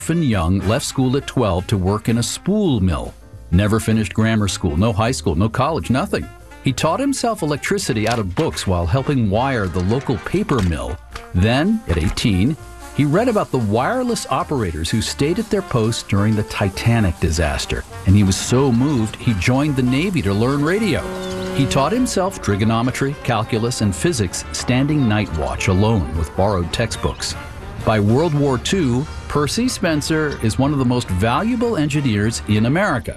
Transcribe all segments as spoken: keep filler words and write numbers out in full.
Orphan Young left school at twelve to work in a spool mill. Never finished grammar school, no high school, no college, nothing. He taught himself electricity out of books while helping wire the local paper mill. Then, at eighteen, he read about the wireless operators who stayed at their posts during the Titanic disaster, and he was so moved he joined the Navy to learn radio. He taught himself trigonometry, calculus, and physics standing night watch alone with borrowed textbooks. By World War Two, Percy Spencer is one of the most valuable engineers in America.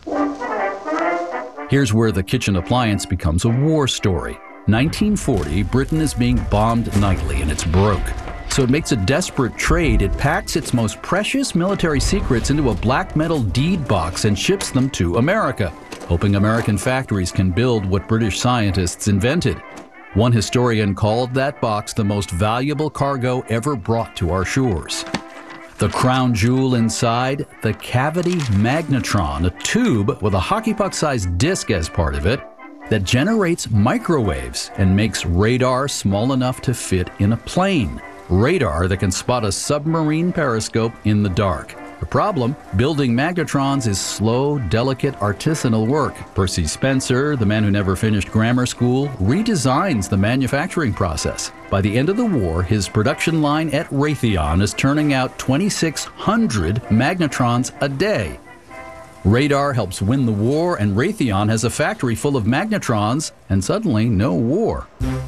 Here's where the kitchen appliance becomes a war story. nineteen forty, Britain is being bombed nightly and it's broke. So it makes a desperate trade. It packs its most precious military secrets into a black metal deed box and ships them to America, hoping American factories can build what British scientists invented. One historian called that box the most valuable cargo ever brought to our shores. The crown jewel inside, the cavity magnetron, a tube with a hockey puck-sized disc as part of it that generates microwaves and makes radar small enough to fit in a plane. Radar that can spot a submarine periscope in the dark. The problem, building magnetrons is slow, delicate, artisanal work. Percy Spencer, the man who never finished grammar school, redesigns the manufacturing process. By the end of the war, his production line at Raytheon is turning out twenty-six hundred magnetrons a day. Radar helps win the war, and Raytheon has a factory full of magnetrons, and suddenly no war.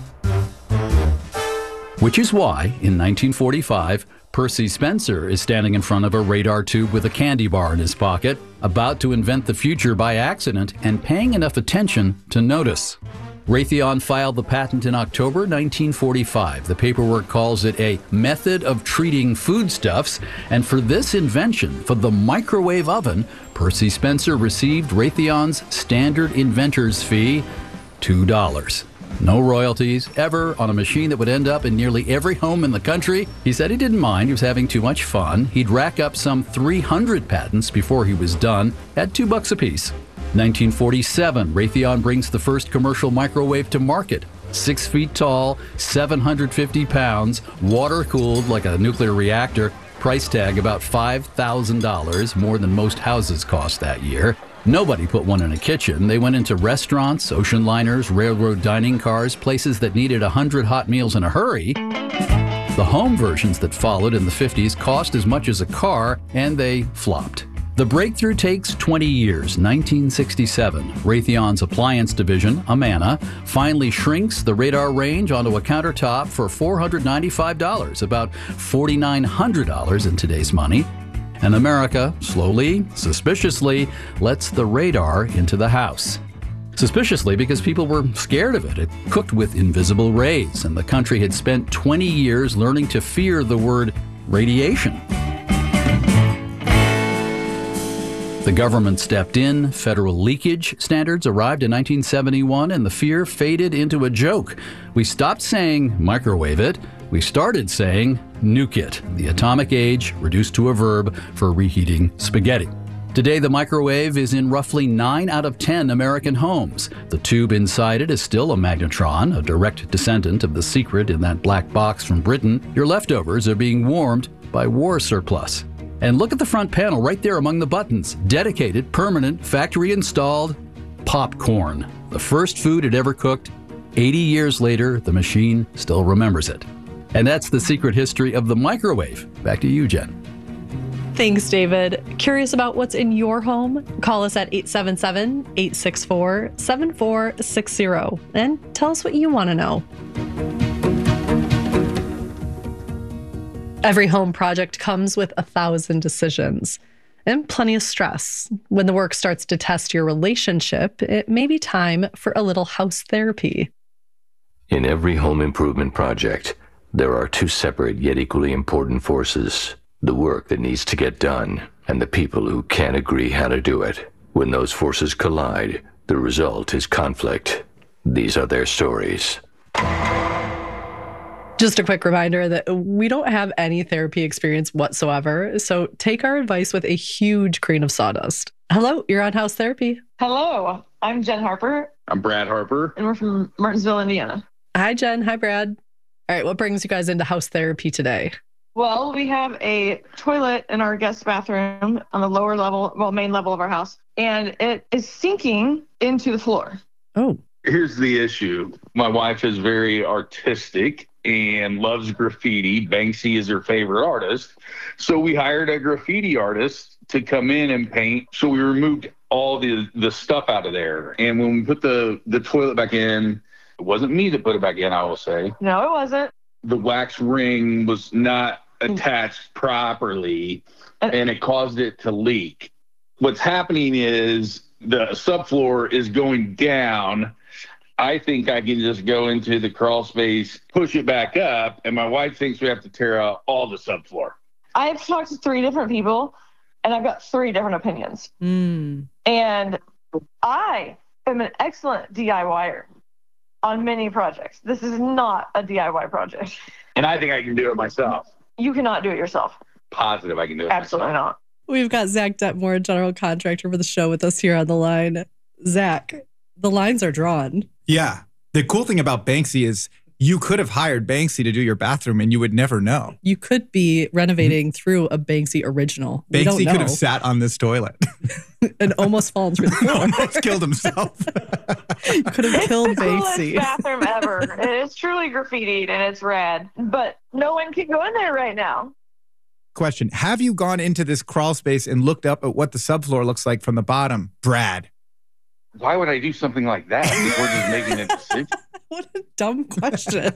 Which is why, in nineteen forty-five, Percy Spencer is standing in front of a radar tube with a candy bar in his pocket, about to invent the future by accident and paying enough attention to notice. Raytheon filed the patent in October nineteen forty-five. The paperwork calls it a method of treating foodstuffs, and for this invention, for the microwave oven, Percy Spencer received Raytheon's standard inventor's fee, two dollars. No royalties, ever, on a machine that would end up in nearly every home in the country. He said he didn't mind, he was having too much fun. He'd rack up some three hundred patents before he was done, at two bucks apiece. nineteen forty-seven, Raytheon brings the first commercial microwave to market. Six feet tall, seven hundred fifty pounds, water-cooled like a nuclear reactor, price tag about five thousand dollars, more than most houses cost that year. Nobody put one in a kitchen. They went into restaurants, ocean liners, railroad dining cars, places that needed a hundred hot meals in a hurry. The home versions that followed in the fifties cost as much as a car, and they flopped. The breakthrough takes twenty years. nineteen sixty-seven, Raytheon's appliance division, Amana, finally shrinks the radar range onto a countertop for four hundred ninety-five dollars, about four thousand nine hundred dollars in today's money. And America, slowly, suspiciously, lets the radar into the house. Suspiciously because people were scared of it. It cooked with invisible rays, and the country had spent twenty years learning to fear the word radiation. The government stepped in, federal leakage standards arrived in nineteen seventy-one, and the fear faded into a joke. We stopped saying microwave it. We started saying nuke it, the atomic age reduced to a verb for reheating spaghetti. Today, the microwave is in roughly nine out of ten American homes. The tube inside it is still a magnetron, a direct descendant of the secret in that black box from Britain. Your leftovers are being warmed by war surplus. And look at the front panel right there among the buttons. Dedicated, permanent, factory-installed popcorn. The first food it ever cooked. eighty years later, the machine still remembers it. And that's the secret history of the microwave. Back to you, Jen. Thanks, David. Curious about what's in your home? Call us at eight seven seven, eight six four, seven four six zero and tell us what you want to know. Every home project comes with a thousand decisions and plenty of stress. When the work starts to test your relationship, it may be time for a little house therapy. In every home improvement project, there are two separate yet equally important forces: the work that needs to get done and the people who can't agree how to do it. When those forces collide, the result is conflict. These are their stories. Just a quick reminder that we don't have any therapy experience whatsoever, so take our advice with a huge grain of sawdust. Hello, you're on House Therapy. Hello, I'm Jen Harper. I'm Brad Harper. And we're from Martinsville, Indiana. Hi, Jen. Hi, Brad. All right, what brings you guys into House Therapy today? Well, we have a toilet in our guest bathroom on the lower level, well, main level of our house, and it is sinking into the floor. Oh. Here's the issue. My wife is very artistic and loves graffiti. Banksy is her favorite artist. So we hired a graffiti artist to come in and paint. So we removed all the, the stuff out of there. And when we put the, the toilet back in, it wasn't me that put it back in, I will say. No, it wasn't. The wax ring was not attached properly, and it caused it to leak. What's happening is the subfloor is going down. I think I can just go into the crawl space, push it back up, and my wife thinks we have to tear out all the subfloor. I've talked to three different people, and I've got three different opinions. Mm. And I am an excellent DIYer on many projects. This is not a D I Y project. And I think I can do it myself. You cannot do it yourself. Positive I can do it Absolutely myself. not. We've got Zach Detmore, general contractor for the show, with us here on the line. Zach, the lines are drawn. Yeah. The cool thing about Banksy is you could have hired Banksy to do your bathroom and you would never know. You could be renovating mm-hmm. through a Banksy original. We don't Banksy know. could have sat on this toilet. And almost fallen through the floor. Almost killed himself. You could have it's killed the Banksy. Coolest bathroom ever. It's truly graffitied and it's rad. But no one can go in there right now. Question. Have you gone into this crawl space and looked up at what the subfloor looks like from the bottom? Brad. Why would I do something like that if we're just making a decision? What a dumb question.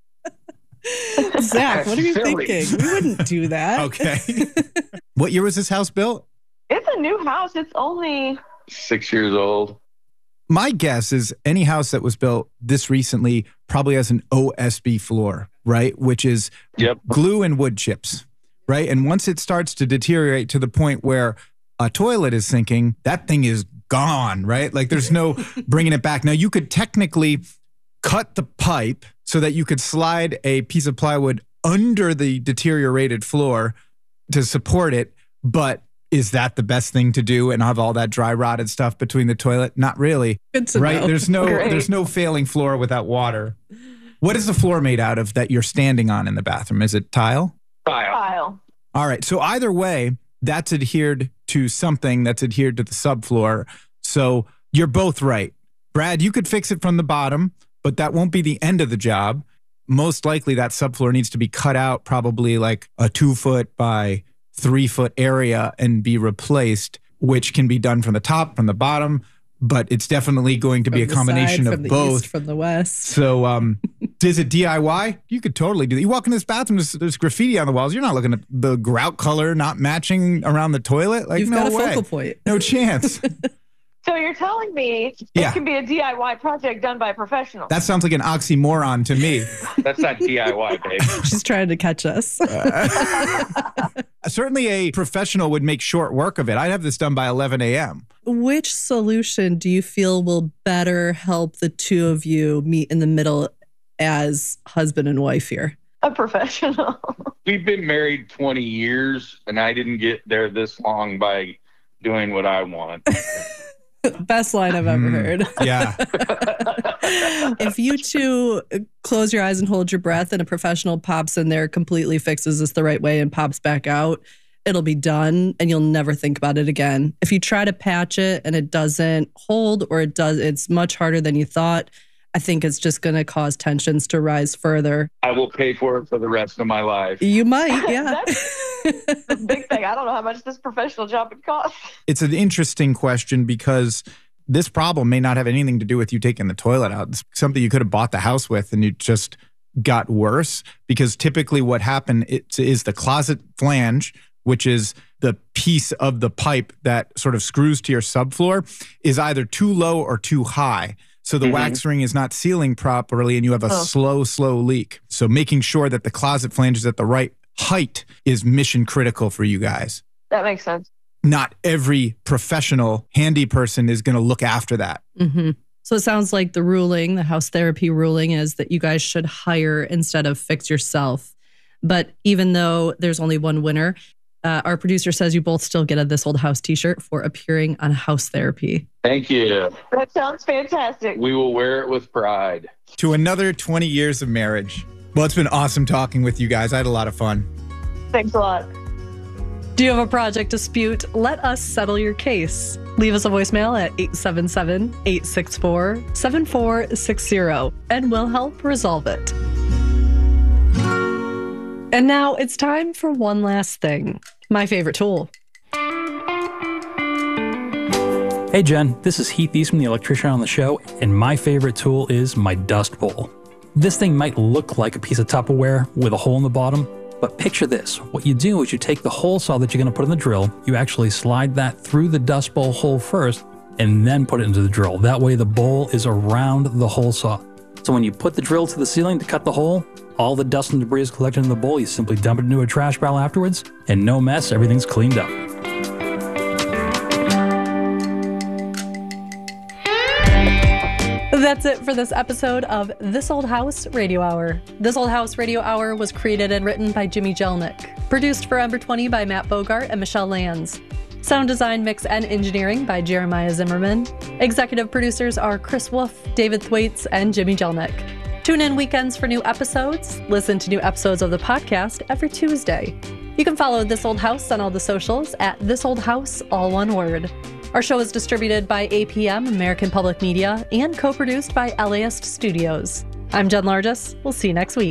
Zach, what are you Silly. thinking? We wouldn't do that. Okay. What year was this house built? It's a new house. It's only Six years old. My guess is any house that was built this recently probably has an O S B floor, right? Which is Yep. glue and wood chips, right? And once it starts to deteriorate to the point where a toilet is sinking, that thing is gone, right? Like there's no bringing it back. Now you could technically cut the pipe so that you could slide a piece of plywood under the deteriorated floor to support it. But is that the best thing to do and have all that dry rotted stuff between the toilet? Not really. Good to right? know. There's no Great. there's no failing floor without water. What is the floor made out of that you're standing on in the bathroom? Is it tile? Tile. tile. All right. So either way, that's adhered to something that's adhered to the subfloor. So you're both right. Brad, you could fix it from the bottom, but that won't be the end of the job. Most likely that subfloor needs to be cut out, probably like a two foot by three foot area, and be replaced, which can be done from the top, from the bottom, but it's definitely going to be From a the combination side, of from the both. east, from the west. So, um, is it D I Y? You could totally do that. You walk in this bathroom, there's, there's graffiti on the walls. You're not looking at the grout color not matching around the toilet. Like, You've no got a way. focal point. No chance. So you're telling me Yeah. it can be a D I Y project done by a professional? That sounds like an oxymoron to me. That's not D I Y, babe. She's trying to catch us. Certainly a professional would make short work of it. I'd have this done by eleven a.m. Which solution do you feel will better help the two of you meet in the middle as husband and wife here? A professional. We've been married twenty years, and I didn't get there this long by doing what I want. Best line I've ever Mm. heard. Yeah. If you two close your eyes and hold your breath and a professional pops in there, completely fixes this the right way and pops back out, it'll be done and you'll never think about it again. If you try to patch it and it doesn't hold, or it does, it's much harder than you thought, I think it's just going to cause tensions to rise further. I will pay for it for the rest of my life. You might, yeah. That's the big thing. I don't know how much this professional job would cost. It's an interesting question because this problem may not have anything to do with you taking the toilet out. It's something you could have bought the house with and you just got worse, because typically what happened is, is the closet flange, which is the piece of the pipe that sort of screws to your subfloor, is either too low or too high. So the Mm-hmm. wax ring is not sealing properly and you have a Oh. slow, slow leak. So making sure that the closet flange is at the right height is mission critical for you guys. That makes sense. Not every professional handy person is going to look after that. Mm-hmm. So it sounds like the ruling, the house therapy ruling, is that you guys should hire instead of fix yourself. But even though there's only one winner, uh, our producer says you both still get a This Old House t-shirt for appearing on House Therapy. Thank you. That sounds fantastic. We will wear it with pride. To another twenty years of marriage. Well, it's been awesome talking with you guys. I had a lot of fun. Thanks a lot. Do you have a project dispute? Let us settle your case. Leave us a voicemail at eight seven seven, eight six four, seven four six zero and we'll help resolve it. And now it's time for one last thing. My favorite tool. Hey Jen, this is Heath East from The Electrician on the show, and my favorite tool is my dust bowl. This thing might look like a piece of Tupperware with a hole in the bottom, but picture this. What you do is you take the hole saw that you're going to put in the drill, you actually slide that through the dust bowl hole first, and then put it into the drill. That way the bowl is around the hole saw. So when you put the drill to the ceiling to cut the hole, all the dust and debris is collected in the bowl, you simply dump it into a trash barrel afterwards, and no mess, everything's cleaned up. That's it for this episode of This Old House Radio Hour. This Old House Radio Hour was created and written by Jimmy Jelnick. Produced for Ember twenty by Matt Bogart and Michelle Lands. Sound design, mix, and engineering by Jeremiah Zimmerman. Executive producers are Chris Wolf, David Thwaites, and Jimmy Jelnick. Tune in weekends for new episodes. Listen to new episodes of the podcast every Tuesday. You can follow This Old House on all the socials at This Old House, all one word. Our show is distributed by A P M, American Public Media, and co-produced by L A S T Studios. I'm Jen Largis. We'll see you next week.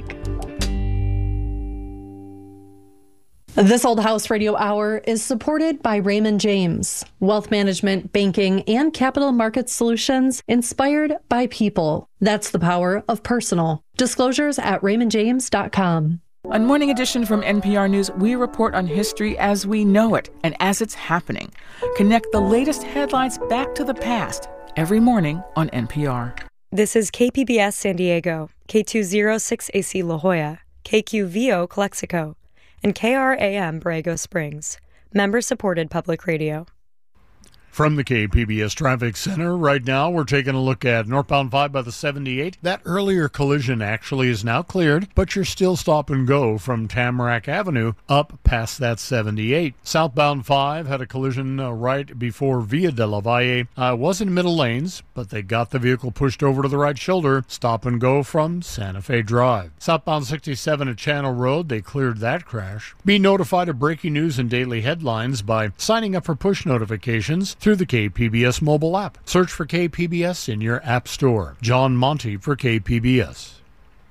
This Old House Radio Hour is supported by Raymond James, wealth management, banking, and capital market solutions inspired by people. That's the power of personal. Disclosures at raymond james dot com. On Morning Edition from N P R News, we report on history as we know it and as it's happening. Connect the latest headlines back to the past every morning on N P R. This is K P B S San Diego, K two oh six A C La Jolla, K Q V O Calexico, and K R A M Borrego Springs. Member-supported public radio. From the K P B S Traffic Center, right now we're taking a look at northbound five by the seventy-eight. That earlier collision actually is now cleared, but you're still stop and go from Tamarack Avenue up past that seventy-eight. Southbound five had a collision uh, right before Via de la Valle. Uh, was in middle lanes, but they got the vehicle pushed over to the right shoulder. Stop and go from Santa Fe Drive. Southbound sixty-seven at Channel Road, they cleared that crash. Be notified of breaking news and daily headlines by signing up for push notifications through the K P B S mobile app. Search for K P B S in your app store. John Monty for K P B S.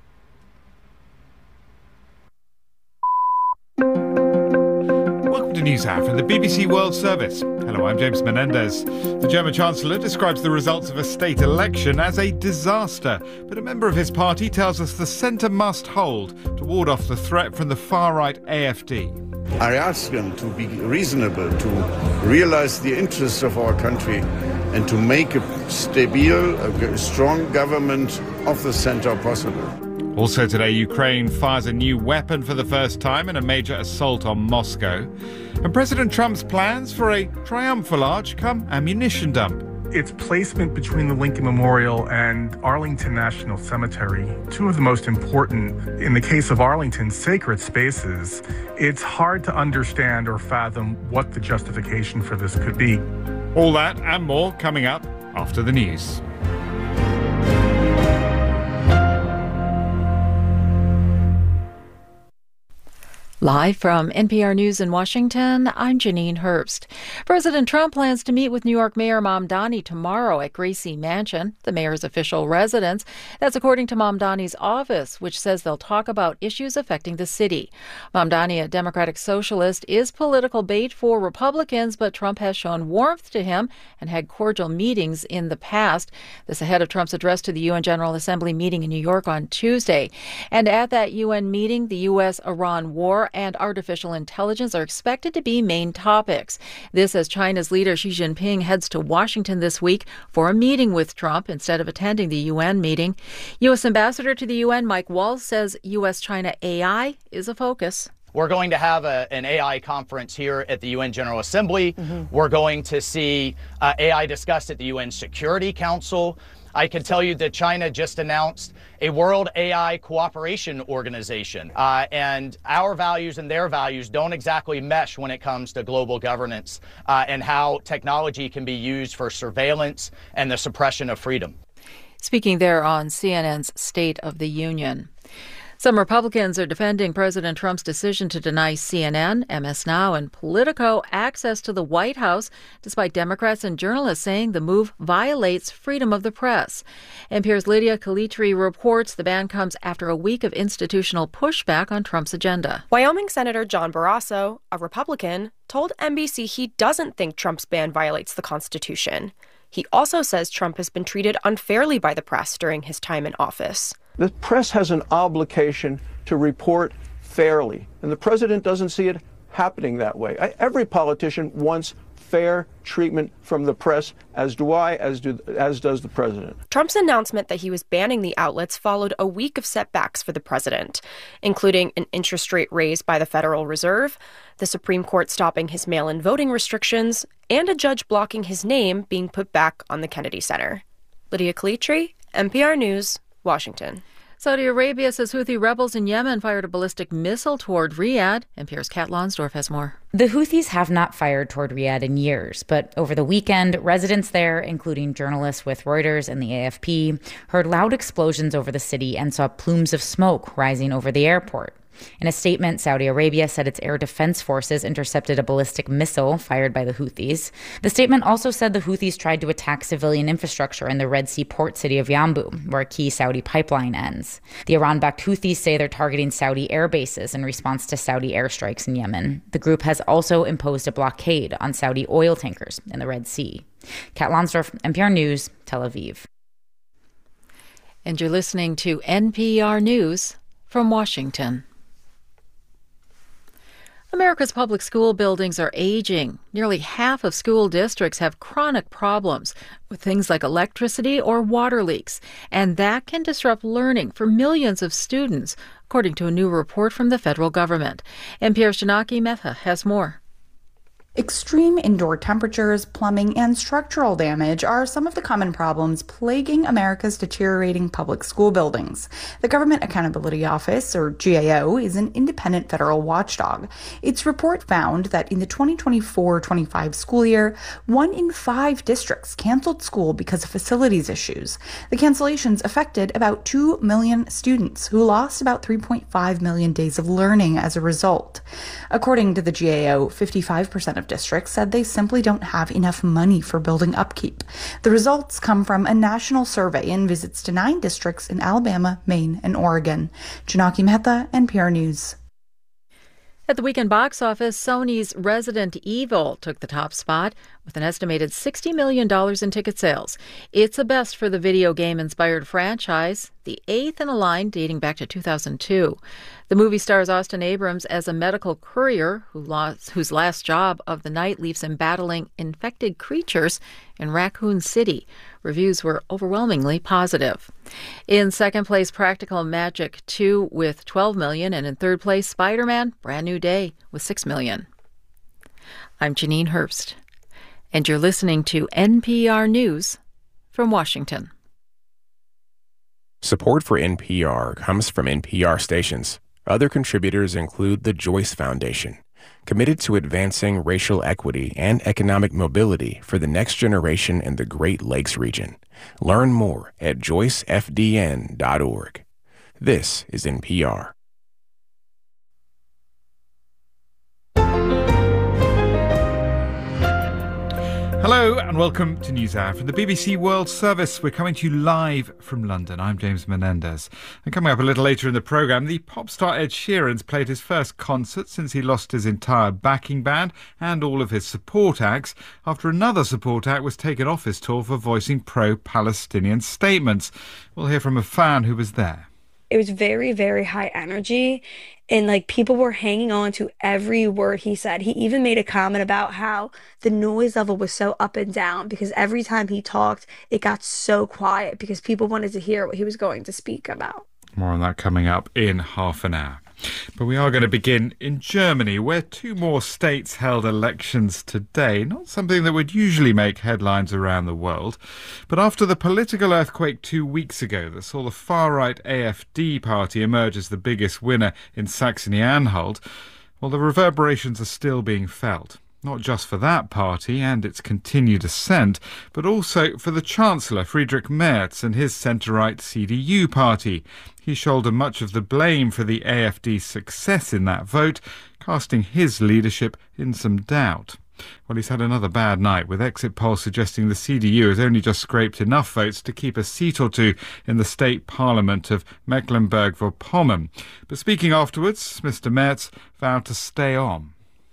Welcome to NewsHour from the B B C World Service. Hello, I'm James Menendez. The German Chancellor describes the results of a state election as a disaster, but a member of his party tells us the centre must hold to ward off the threat from the far-right A F D. I ask them to be reasonable, to realize the interests of our country, and to make a stable, a strong government of the center possible. Also today, Ukraine fires a new weapon for the first time in a major assault on Moscow. And President Trump's plans for a triumphal arch come ammunition dump. Its placement between the Lincoln Memorial and Arlington National Cemetery, two of the most important, in the case of Arlington, sacred spaces, it's hard to understand or fathom what the justification for this could be. All that and more coming up after the news. Live from N P R News in Washington, I'm Janine Herbst. President Trump plans to meet with New York Mayor Mamdani tomorrow at Gracie Mansion, the mayor's official residence. That's according to Mamdani's office, which says they'll talk about issues affecting the city. Mamdani, a Democratic socialist, is political bait for Republicans, but Trump has shown warmth to him and had cordial meetings in the past. This ahead of Trump's address to the U N General Assembly meeting in New York on Tuesday. And at that U N meeting, the U S Iran war and artificial intelligence are expected to be main topics. This as China's leader Xi Jinping heads to Washington this week for a meeting with Trump instead of attending the U N meeting. U S Ambassador to the U N Mike Waltz says U S China A I is a focus. We're going to have a, an A I conference here at the U N General Assembly. Mm-hmm. We're going to see uh, A I discussed at the U N Security Council. I can tell you that China just announced a World A I Cooperation Organization, uh, and our values and their values don't exactly mesh when it comes to global governance uh, and how technology can be used for surveillance and the suppression of freedom. Speaking there on C N N's State of the Union. Some Republicans are defending President Trump's decision to deny C N N, M S Now, and Politico access to the White House, despite Democrats and journalists saying the move violates freedom of the press. N P R's Lydia Calitri reports the ban comes after a week of institutional pushback on Trump's agenda. Wyoming Senator John Barrasso, a Republican, told N B C he doesn't think Trump's ban violates the Constitution. He also says Trump has been treated unfairly by the press during his time in office. The press has an obligation to report fairly, and the president doesn't see it happening that way. I, every politician wants fair treatment from the press, as do I, as do as does the president. Trump's announcement that he was banning the outlets followed a week of setbacks for the president, including an interest rate raise by the Federal Reserve, the Supreme Court stopping his mail-in voting restrictions, and a judge blocking his name being put back on the Kennedy Center. Lydia Calitri, N P R News, Washington. Saudi Arabia says Houthi rebels in Yemen fired a ballistic missile toward Riyadh. N P R's Kat Lonsdorf has more. The Houthis have not fired toward Riyadh in years, but over the weekend, residents there, including journalists with Reuters and the A F P, heard loud explosions over the city and saw plumes of smoke rising over the airport. In a statement, Saudi Arabia said its air defense forces intercepted a ballistic missile fired by the Houthis. The statement also said the Houthis tried to attack civilian infrastructure in the Red Sea port city of Yanbu, where a key Saudi pipeline ends. The Iran-backed Houthis say they're targeting Saudi air bases in response to Saudi airstrikes in Yemen. The group has also imposed a blockade on Saudi oil tankers in the Red Sea. Kat Lonsdorf, N P R News, Tel Aviv. And you're listening to N P R News from Washington. America's public school buildings are aging. Nearly half of school districts have chronic problems with things like electricity or water leaks, and that can disrupt learning for millions of students, according to a new report from the federal government. N P R's Janaki Mehta has more. Extreme indoor temperatures, plumbing, and structural damage are some of the common problems plaguing America's deteriorating public school buildings. The Government Accountability Office, or G A O, is an independent federal watchdog. Its report found that in the twenty twenty-four twenty-five school year, one in five districts canceled school because of facilities issues. The cancellations affected about two million students, who lost about three point five million days of learning as a result. According to the G A O, fifty-five percent of districts said they simply don't have enough money for building upkeep. The results come from a national survey and visits to nine districts in Alabama, Maine, and Oregon. Janaki Mehta, N P R News. At the weekend box office, Sony's Resident Evil took the top spot with an estimated sixty million dollars in ticket sales. It's a best for the video game-inspired franchise, the eighth in a line dating back to two thousand two. The movie stars Austin Abrams as a medical courier who lost, whose last job of the night leaves him battling infected creatures in Raccoon City. Reviews were overwhelmingly positive. In second place, Practical Magic two with twelve million dollars, and in third place, Spider-Man Brand New Day with six million dollars. I'm Janine Herbst, and you're listening to N P R News from Washington. Support for N P R comes from N P R stations. Other contributors include the Joyce Foundation, committed to advancing racial equity and economic mobility for the next generation in the Great Lakes region. Learn more at joyce f d n dot org. This is N P R. Hello and welcome to NewsHour from the B B C World Service. We're coming to you live from London. I'm James Menendez. And coming up a little later in the programme, the pop star Ed Sheeran's played his first concert since he lost his entire backing band and all of his support acts after another support act was taken off his tour for voicing pro-Palestinian statements. We'll hear from a fan who was there. It was very, very high energy. And like people were hanging on to every word he said. He even made a comment about how the noise level was so up and down because every time he talked, it got so quiet because people wanted to hear what he was going to speak about. More on that coming up in half an hour. But we are going to begin in Germany, where two more states held elections today. Not something that would usually make headlines around the world. But after the political earthquake two weeks ago that saw the far-right A F D party emerge as the biggest winner in Saxony-Anhalt, well, the reverberations are still being felt. not just for that party and its continued ascent, but also for the Chancellor, Friedrich Merz, and his centre-right C D U party. He shouldered much of the blame for the A F D's success in that vote, casting his leadership in some doubt. Well, he's had another bad night, with exit polls suggesting the C D U has only just scraped enough votes to keep a seat or two in the state parliament of Mecklenburg-Vorpommern. But speaking afterwards, Mister Merz vowed to stay on.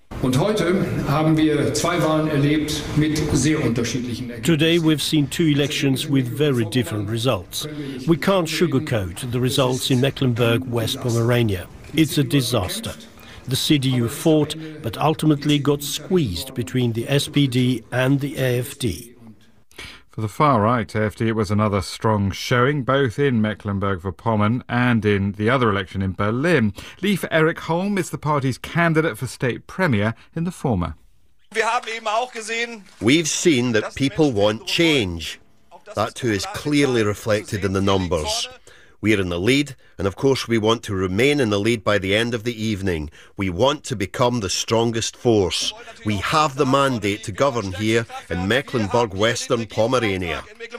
Today we've seen two elections with very different results. We can't sugarcoat the results in Mecklenburg-West Pomerania. It's a disaster. The C D U fought, but ultimately got squeezed between the S P D and the A F D. For the far-right A F D, it was another strong showing, both in Mecklenburg-Vorpommern and in the other election in Berlin. Leif Erik Holm is the party's candidate for state premier in the former. We've seen that people want change. That too is clearly reflected in the numbers. We're in the lead, and of course we want to remain in the lead by the end of the evening. We want to become the strongest force. We have the mandate to govern here in Mecklenburg-Western Pomerania.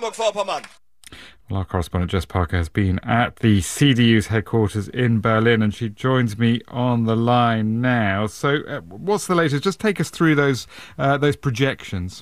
Well, our correspondent Jess Parker has been at the C D U's headquarters in Berlin, and she joins me on the line now. So uh, what's the latest? Just take us through those uh, those projections.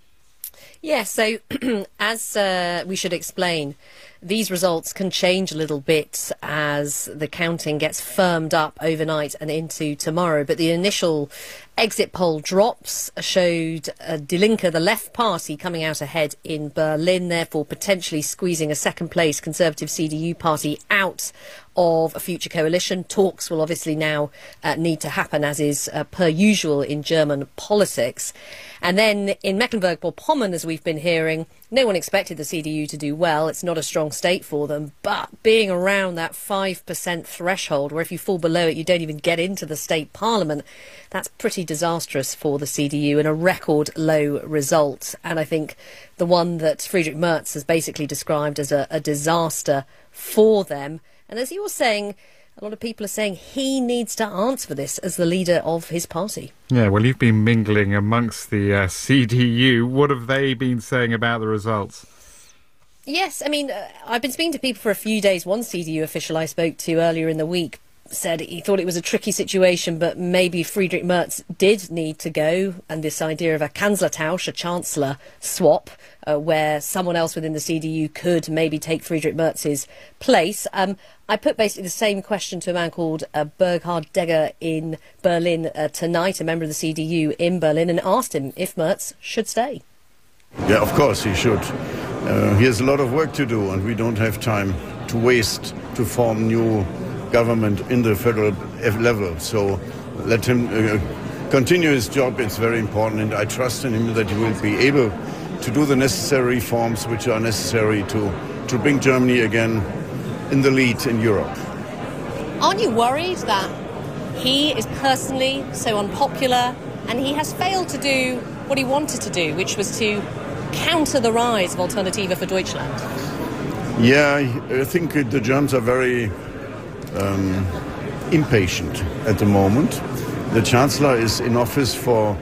Yes, yeah, so as uh, we should explain, these results can change a little bit as the counting gets firmed up overnight and into tomorrow. But the initial exit poll drops showed uh, Die Linke, the left party, coming out ahead in Berlin, therefore potentially squeezing a second place Conservative C D U party out of a future coalition. Talks will obviously now uh, need to happen, as is uh, per usual in German politics. And then in Mecklenburg-Vorpommern, as we've been hearing, no one expected the C D U to do well. It's not a strong state for them. But being around that five percent threshold, where if you fall below it, you don't even get into the state parliament, that's pretty disastrous for the C D U and a record low result. And I think the one that Friedrich Merz has basically described as a, a disaster for them. And as you were saying, a lot of people are saying he needs to answer for this as the leader of his party. Yeah, well, you've been mingling amongst the uh, C D U. What have they been saying about the results? Yes, I mean, uh, I've been speaking to people for a few days. One C D U official I spoke to earlier in the week said he thought it was a tricky situation, but maybe Friedrich Merz did need to go, and this idea of a Kanzlertausch, a chancellor swap, uh, where someone else within the C D U could maybe take Friedrich Merz's place. Um, I put basically the same question to a man called uh, Burghard Degger in Berlin uh, tonight, a member of the C D U in Berlin, and asked him if Merz should stay. Yeah, of course he should. Uh, he has a lot of work to do, and we don't have time to waste to form new government in the federal level. So let him uh, continue his job. It's very important, and I trust in him that he will be able to do the necessary reforms which are necessary to, to bring Germany again in the lead in Europe. Aren't you worried that he is personally so unpopular and he has failed to do what he wanted to do, which was to counter the rise of Alternative for Deutschland? Yeah, I think the Germans are very um, impatient at the moment. The Chancellor is in office for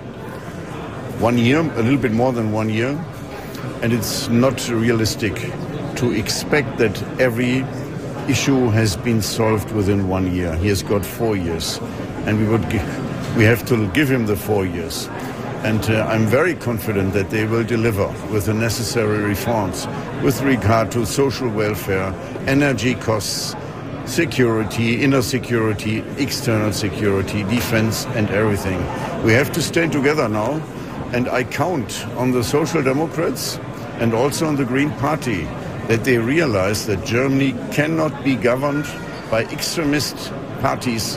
one year, a little bit more than one year, and it's not realistic to expect that every issue has been solved within one year. He has got four years, and we would give, we have to give him the four years. And uh, I'm very confident that they will deliver with the necessary reforms with regard to social welfare, energy costs, security, inner security, external security, defense, and everything. We have to stay together now, and I count on the Social Democrats and also on the Green Party that they realize that Germany cannot be governed by extremist parties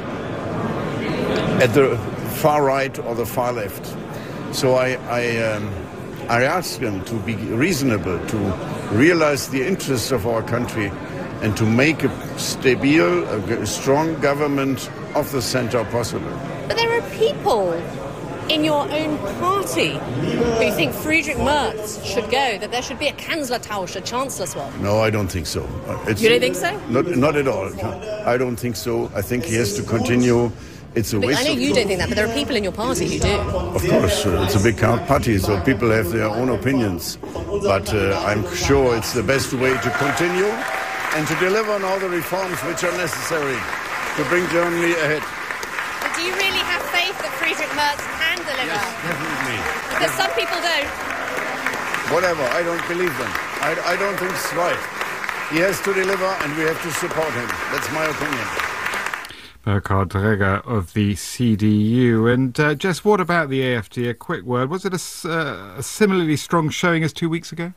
at the far right or the far left. So I, I, um, I ask them to be reasonable, to realize the interests of our country, and to make a stable, a strong government of the center possible. But there are people in your own party who think Friedrich Merz should go, that there should be a Kanzlertausch, a chancellor swap. No, I don't think so. It's you don't think so? Not, not at all. I don't think so. I think he has to continue It's a But waste I know of you time. don't think that, but there are people in your party who do. Of course, uh, it's a big count party, so people have their own opinions. But uh, I'm sure it's the best way to continue and to deliver on all the reforms which are necessary to bring Germany ahead. But do you really have faith that Friedrich Merz can deliver? Yes, definitely. Because some people don't. Whatever, I don't believe them. I, I don't think it's right. He has to deliver and we have to support him. That's my opinion. Burkhard Dregger of the C D U. And uh, Jess, what about the A F D? A quick word. Was it a, uh, a similarly strong showing as two weeks ago?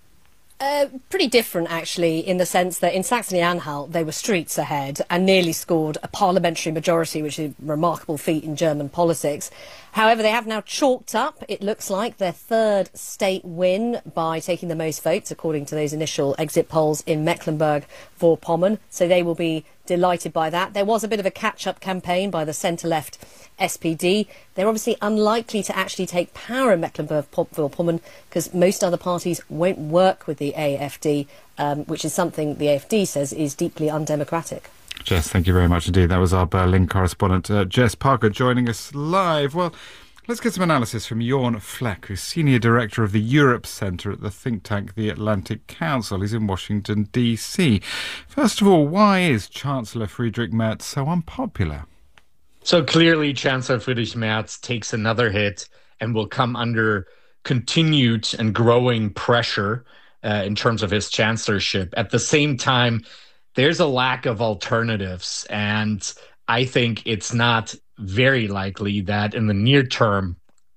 Uh, pretty different, actually, in the sense that in Saxony-Anhalt they were streets ahead and nearly scored a parliamentary majority, which is a remarkable feat in German politics. However, they have now chalked up, it looks like, their third state win by taking the most votes, according to those initial exit polls in Mecklenburg-Vorpommern. So they will be delighted by that. There was a bit of a catch-up campaign by the centre-left S P D. They're obviously unlikely to actually take power in Mecklenburg-Vorpommern because most other parties won't work with the A F D, um, which is something the A F D says is deeply undemocratic. Jess, thank you very much indeed. That was our Berlin correspondent, uh, Jess Parker, joining us live. Well, let's get some analysis from Jorn Fleck, who's Senior Director of the Europe Centre at the think tank The Atlantic Council. He's in Washington, D C. First of all, why is Chancellor Friedrich Merz so unpopular? So clearly, Chancellor Friedrich Merz takes another hit and will come under continued and growing pressure uh, in terms of his chancellorship. At the same time, there's a lack of alternatives, and I think it's not very likely that in the near term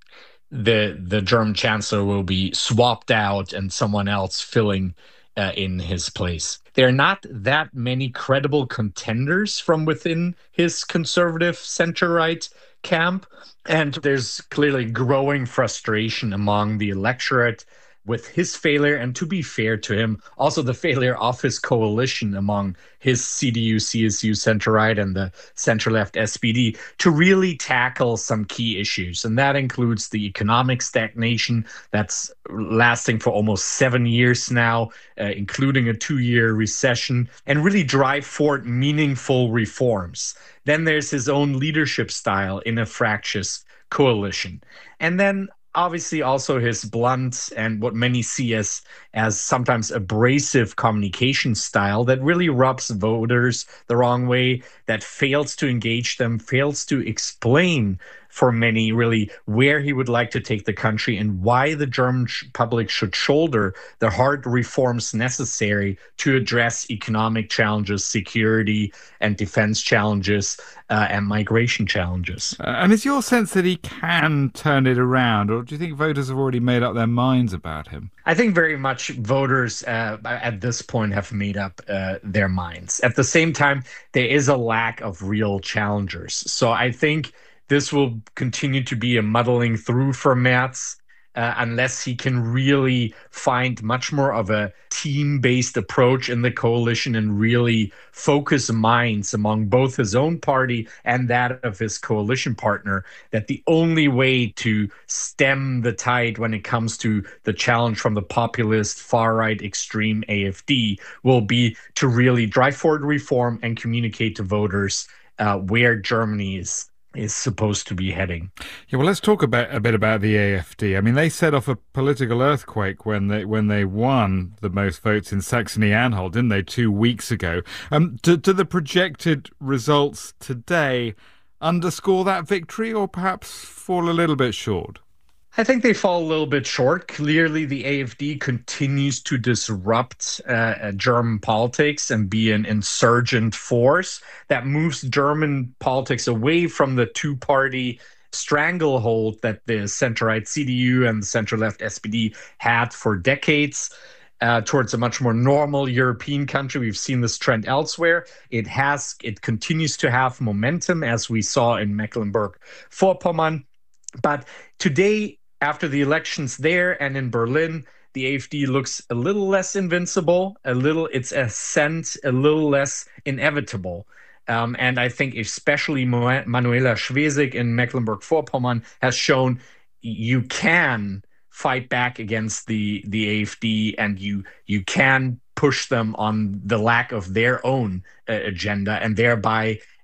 the the German chancellor will be swapped out and someone else filling uh, in his place. There are not that many credible contenders from within his conservative center-right camp, and there's clearly growing frustration among the electorate with his failure, and to be fair to him, also the failure of his coalition among his C D U, C S U center-right and the center-left S P D to really tackle some key issues. And that includes the economic stagnation that's lasting for almost seven years now, uh, including a two-year recession, and really drive forward meaningful reforms. Then there's his own leadership style in a fractious coalition. And then obviously also his blunt and what many see as, as sometimes abrasive communication style that really rubs voters the wrong way, that fails to engage them, fails to explain for many really where he would like to take the country and why the German public should shoulder the hard reforms necessary to address economic challenges, security and defense challenges, uh, and migration challenges. Uh, and is your sense that he can turn it around, or do you think voters have already made up their minds about him? I think very much voters uh, at this point have made up uh, their minds. At the same time, there is a lack of real challengers. So I think this will continue to be a muddling through for Merz uh, unless he can really find much more of a team-based approach in the coalition and really focus minds among both his own party and that of his coalition partner, that the only way to stem the tide when it comes to the challenge from the populist, far-right, extreme A F D will be to really drive forward reform and communicate to voters uh, where Germany is is supposed to be heading. Yeah, well, let's talk about a bit about the A F D. I mean, they set off a political earthquake when they when they won the most votes in Saxony-Anhalt, didn't they, two weeks ago? Um, do, do the projected results today underscore that victory, or perhaps fall a little bit short? I think they fall a little bit short. Clearly, the A F D continues to disrupt uh, German politics and be an insurgent force that moves German politics away from the two-party stranglehold that the center-right C D U and the center-left S P D had for decades. Uh, towards a much more normal European country. We've seen this trend elsewhere. It has, it continues to have momentum, as we saw in Mecklenburg-Vorpommern. But today, after the elections there and in Berlin, the A F D looks a little less invincible, a little, its ascent a little less inevitable. Um, and I think especially Manuela Schwesig in Mecklenburg-Vorpommern has shown you can fight back against the, the A F D and you you can push them on the lack of their own uh, agenda and thereby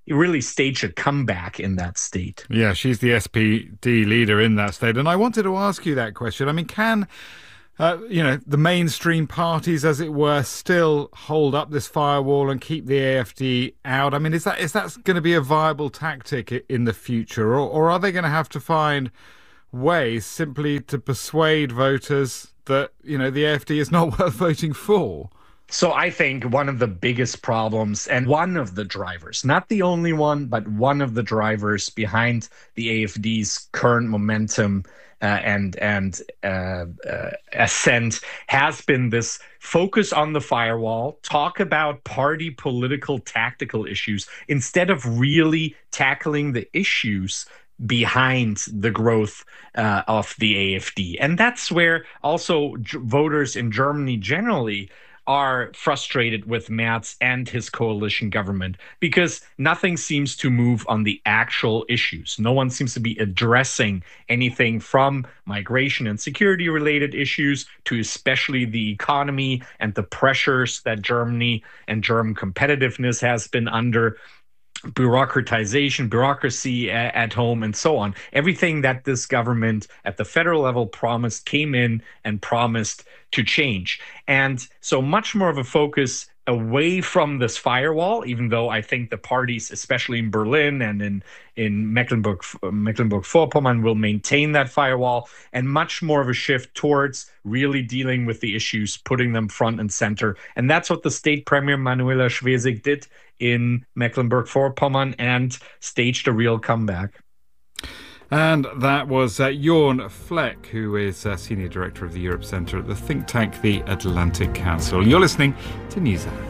really stage a comeback in that state. Yeah, she's the S P D leader in that state. And I wanted to ask you that question. I mean, can, uh, you know, the mainstream parties, as it were, still hold up this firewall and keep the A F D out? I mean, is that is that going to be a viable tactic in the future? Or, or are they going to have to find ways simply to persuade voters that, you know, the A F D is not worth voting for? So I think one of the biggest problems and one of the drivers, not the only one, but one of the drivers behind the A F D's current momentum uh, and and uh, uh, ascent has been this focus on the firewall, talk about party political tactical issues instead of really tackling the issues behind the growth uh, of the A F D. And that's where also j- voters in Germany generally are frustrated with Merz and his coalition government because nothing seems to move on the actual issues. No one seems to be addressing anything from migration and security related issues to especially the economy and the pressures that Germany and German competitiveness has been under. Bureaucratization, bureaucracy at home, and so on. Everything that this government at the federal level promised came in and promised to change. And so much more of a focus away from this firewall, even though I think the parties, especially in Berlin and in, in Mecklenburg, Mecklenburg-Vorpommern, will maintain that firewall, and much more of a shift towards really dealing with the issues, putting them front and center. And that's what the state premier Manuela Schwesig did in Mecklenburg-Vorpommern and staged a real comeback. And that was uh, Jorn Fleck, who is uh, Senior Director of the Europe Centre at the think tank The Atlantic Council. You're listening to NewsHour.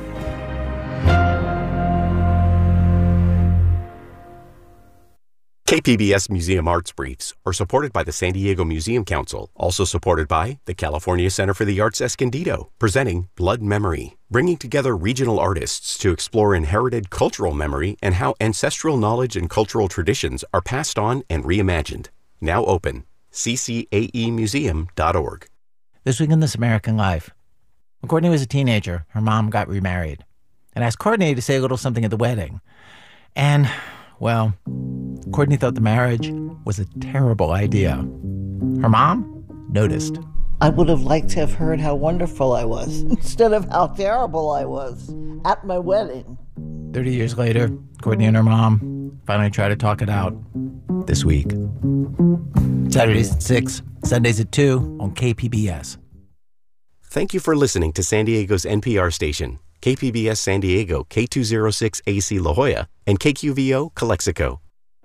K P B S Museum Arts Briefs are supported by the San Diego Museum Council, also supported by the California Center for the Arts Escondido, presenting Blood Memory, bringing together regional artists to explore inherited cultural memory and how ancestral knowledge and cultural traditions are passed on and reimagined. Now open, c c a e museum dot org. This week in This American Life. When Courtney was a teenager, her mom got remarried and asked Courtney to say a little something at the wedding. And, well, Courtney thought the marriage was a terrible idea. Her mom noticed. I would have liked to have heard how wonderful I was instead of how terrible I was at my wedding. Thirty years later, Courtney and her mom finally tried to talk it out this week. Saturdays at six, Sundays at two on K P B S. Thank you for listening to San Diego's N P R station, K P B S San Diego, K two oh six A C La Jolla, and K Q V O Calexico.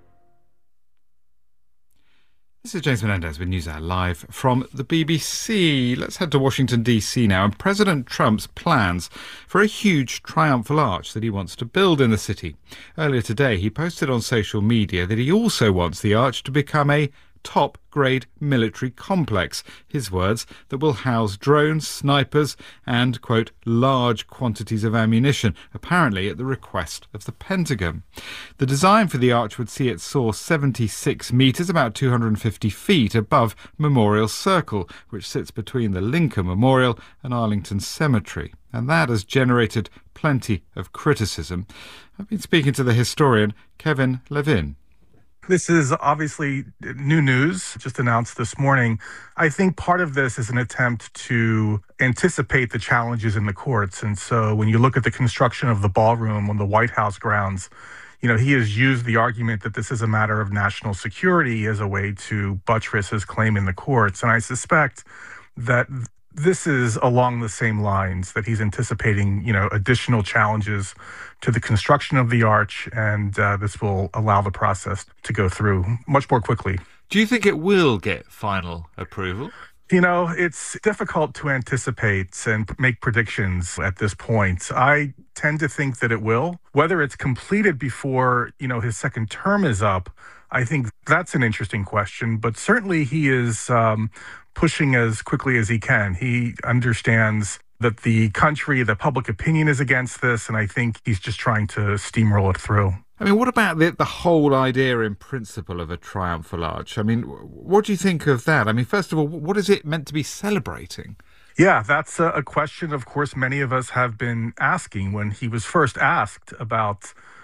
This is James Menendez with NewsHour live from the B B C. Let's head to Washington, D C now. And President Trump's plans for a huge triumphal arch that he wants to build in the city. Earlier today, he posted on social media that he also wants the arch to become a top-grade military complex, his words, that will house drones, snipers and, quote, large quantities of ammunition, apparently at the request of the Pentagon. The design for the arch would see it soar seventy-six metres, about two hundred fifty feet above Memorial Circle, which sits between the Lincoln Memorial and Arlington Cemetery. And that has generated plenty of criticism. I've been speaking to the historian Kevin Levin. This is obviously new news, just announced this morning. I think part of this is an attempt to anticipate the challenges in the courts. And so when you look at the construction of the ballroom on the White House grounds, you know, he has used the argument that this is a matter of national security as a way to buttress his claim in the courts. And I suspect that this is along the same lines, that he's anticipating, you know, additional challenges to the construction of the arch, and uh, this will allow the process to go through much more quickly. Do you think it will get final approval? You know, it's difficult to anticipate and make predictions at this point. I tend to think that it will. Whether it's completed before, you know, his second term is up, I think that's an interesting question. But certainly he is um, pushing as quickly as he can. He understands that the country, the public opinion is against this, and I think he's just trying to steamroll it through. I mean, what about the, the whole idea in principle of a triumphal arch? I mean, what do you think of that? I mean, first of all, what is it meant to be celebrating? Yeah, that's a question, of course, many of us have been asking. When he was first asked about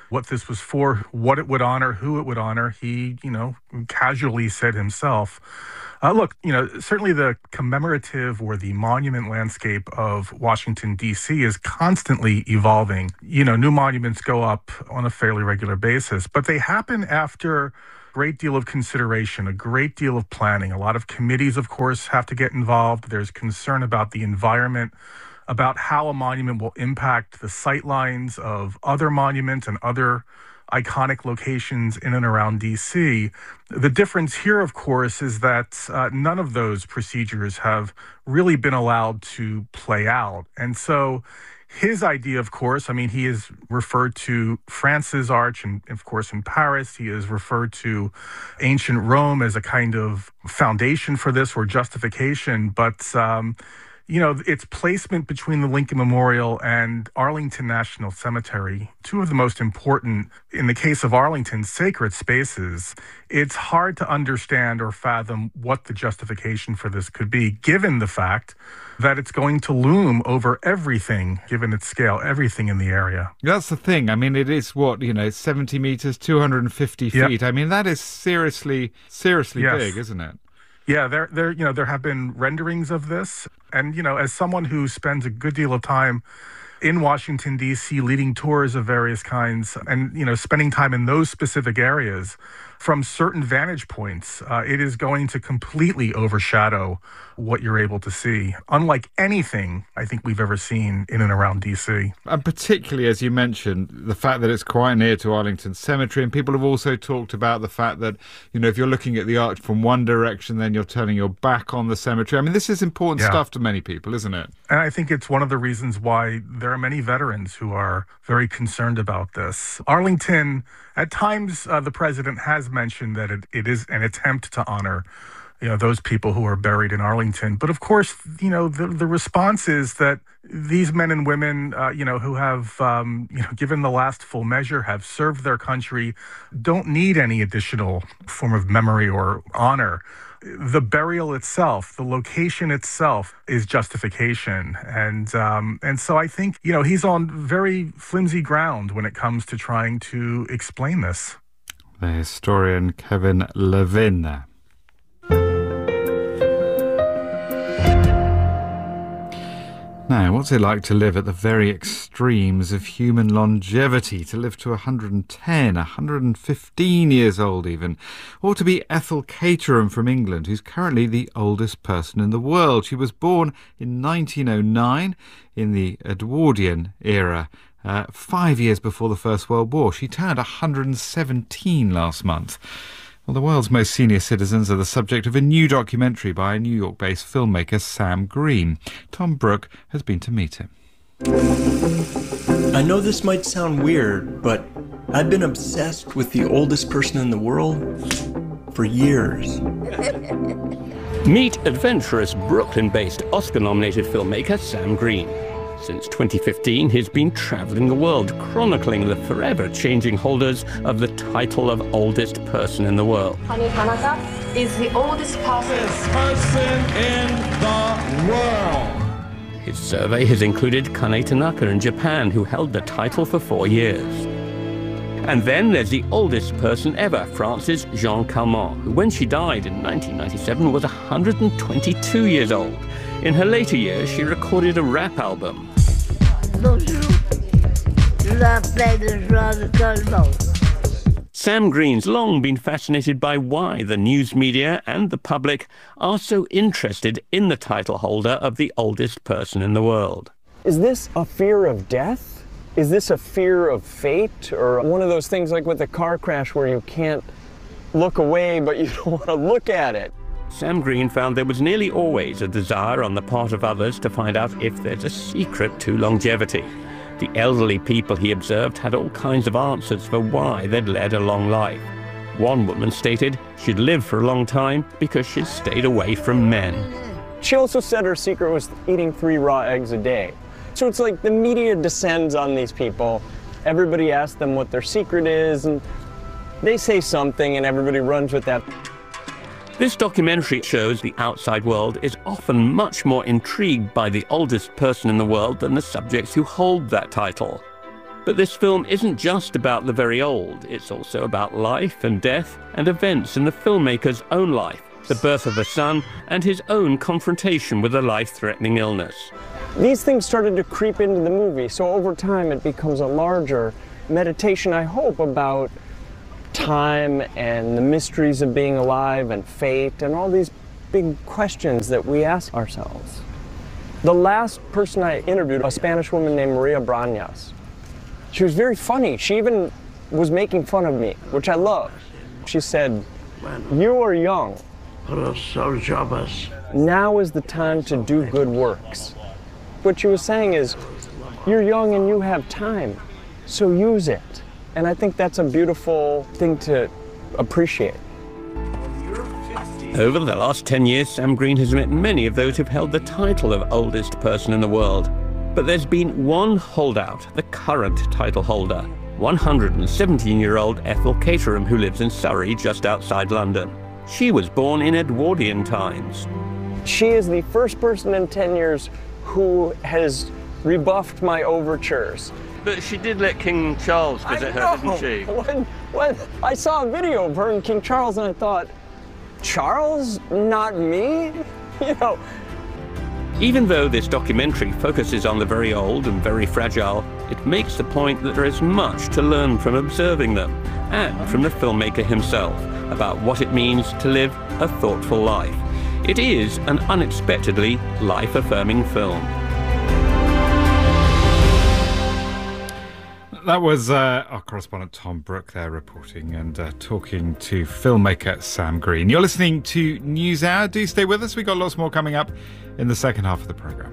what this was for, what it would honor, who it would honor. He, you know, casually said himself. Uh, look, you know, certainly the commemorative or the monument landscape of Washington, D C is constantly evolving. You know, new monuments go up on a fairly regular basis, but they happen after a great deal of consideration, a great deal of planning. A lot of committees, of course, have to get involved. There's concern about the environment, about how a monument will impact the sightlines of other monuments and other iconic locations in and around D C. The difference here, of course, is that uh, none of those procedures have really been allowed to play out. And so his idea, of course, I mean, he has referred to France's Arch, and of course in Paris, he has referred to ancient Rome as a kind of foundation for this or justification. But um, you know, its placement between the Lincoln Memorial and Arlington National Cemetery, two of the most important, in the case of Arlington, sacred spaces, it's hard to understand or fathom what the justification for this could be, given the fact that it's going to loom over everything, given its scale, everything in the area. That's the thing. I mean, it is what, you know, seventy meters, two hundred fifty feet. Yep. I mean, that is seriously, seriously yes. big, isn't it? Yeah, there, there, you know, there have been renderings of this. And, you know, as someone who spends a good deal of time in Washington, D C, leading tours of various kinds and, you know, spending time in those specific areas, from certain vantage points, uh, it is going to completely overshadow what you're able to see, unlike anything I think we've ever seen in and around D C. And particularly, as you mentioned, the fact that it's quite near to Arlington Cemetery, and people have also talked about the fact that, you know, if you're looking at the arch from one direction, then you're turning your back on the cemetery. I mean, this is important yeah. stuff to many people, isn't it? And I think it's one of the reasons why there are many veterans who are very concerned about this. Arlington, at times, uh, the president has mentioned that it, it is an attempt to honor, you know, those people who are buried in Arlington. But of course, you know, the, the response is that these men and women, uh, you know, who have, um, you know, given the last full measure, have served their country, don't need any additional form of memory or honor. The burial itself, the location itself is justification. And um, and so I think, you know, he's on very flimsy ground when it comes to trying to explain this. The historian Kevin Levin there. Now, what's it like to live at the very extremes of human longevity, to live to one hundred ten, one hundred fifteen years old even, or to be Ethel Caterham from England, who's currently the oldest person in the world. She was born in nineteen oh nine in the Edwardian era, uh, five years before the First World War. She turned one hundred seventeen last month. Well, the world's most senior citizens are the subject of a new documentary by New York-based filmmaker Sam Green. Tom Brooke has been to meet him. I know this might sound weird, but I've been obsessed with the oldest person in the world for years. Meet adventurous Brooklyn-based Oscar-nominated filmmaker Sam Green. Since twenty fifteen, he's been traveling the world, chronicling the forever-changing holders of the title of oldest person in the world. Kane Tanaka is the oldest person. person in the world. His survey has included Kane Tanaka in Japan, who held the title for four years. And then there's the oldest person ever, Frances Jean Calment, who when she died in nineteen ninety-seven was one hundred twenty-two years old. In her later years, she recorded a rap album. Sam Green's long been fascinated by why the news media and the public are so interested in the title holder of the oldest person in the world. Is this a fear of death? Is this a fear of fate? Or one of those things like with a car crash where you can't look away but you don't want to look at it? Sam Green found there was nearly always a desire on the part of others to find out if there's a secret to longevity. The elderly people he observed had all kinds of answers for why they'd led a long life. One woman stated she'd lived for a long time because she'd stayed away from men. She also said her secret was eating three raw eggs a day. So it's like the media descends on these people. Everybody asks them what their secret is, and they say something, and everybody runs with that. This documentary shows the outside world is often much more intrigued by the oldest person in the world than the subjects who hold that title. But this film isn't just about the very old. It's also about life and death and events in the filmmaker's own life, the birth of a son, and his own confrontation with a life-threatening illness. These things started to creep into the movie, so over time it becomes a larger meditation, I hope, about time and the mysteries of being alive and fate and all these big questions that we ask ourselves. The last person I interviewed, a Spanish woman named Maria Brañas. She was very funny. She even was making fun of me, which I love. She said, "You are young. Now is the time to do good works." What she was saying is, you're young and you have time, so use it. And I think that's a beautiful thing to appreciate. Over the last ten years, Sam Green has met many of those who've held the title of oldest person in the world. But there's been one holdout, the current title holder, one hundred seventeen-year-old Ethel Caterham, who lives in Surrey, just outside London. She was born in Edwardian times. She is the first person in ten years who has rebuffed my overtures. But she did let King Charles visit her, didn't she? When, when I saw a video of her and King Charles, and I thought, Charles, not me? You know. Even though this documentary focuses on the very old and very fragile, it makes the point that there is much to learn from observing them, and from the filmmaker himself, about what it means to live a thoughtful life. It is an unexpectedly life-affirming film. That was uh, our correspondent Tom Brooke there reporting and uh, talking to filmmaker Sam Green. You're listening to NewsHour. Do stay with us. We've got lots more coming up in the second half of the programme.